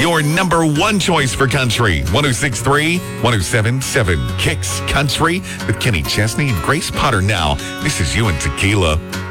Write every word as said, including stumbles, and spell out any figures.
your number one choice for country. one oh six point three, one oh seven point seven Kicks Country with Kenny Chesney and Grace Potter. Now, this is You and Tequila.